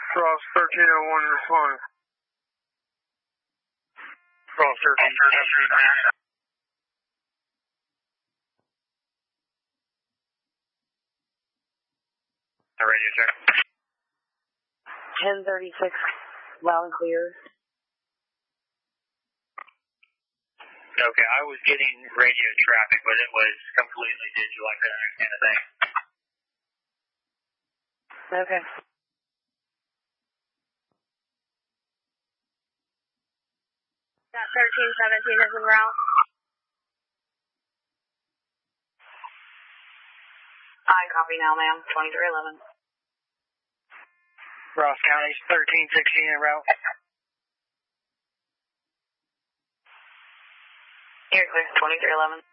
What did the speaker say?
Ross 1301 respond. Ross 1301. Radio check. 1036, loud and clear. Okay, I was getting radio traffic, but it was completely digital. I couldn't understand a thing. Okay. Got 1317 is en route. I copy now, ma'am. 2311. Ross County 1316 en route. Here, clear. 2311.